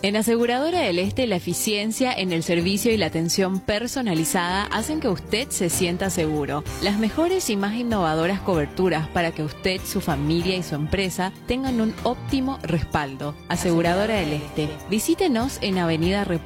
En Aseguradora del Este, la eficiencia en el servicio y la atención personalizada hacen que usted se sienta seguro. Las mejores y más innovadoras coberturas para que usted, su familia y su empresa tengan un óptimo respaldo. Aseguradora del Este. Visítenos en Avenida